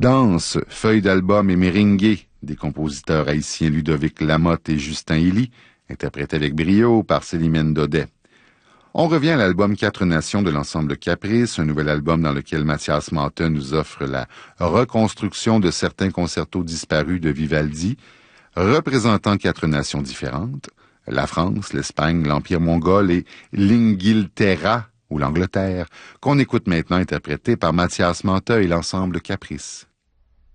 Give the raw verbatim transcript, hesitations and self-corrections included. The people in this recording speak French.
Danse, feuilles d'album et méringué des compositeurs haïtiens Ludovic Lamotte et Justin Hilly, interprétés avec brio par Célimène Daudet. On revient à l'album Quatre Nations de l'ensemble Caprice, un nouvel album dans lequel Mathias Mata nous offre la reconstruction de certains concertos disparus de Vivaldi, représentant quatre nations différentes, la France, l'Espagne, l'Empire mongol et l'Inghilterra, ou l'Angleterre, qu'on écoute maintenant interprété par Mathias Mata et l'ensemble Caprice.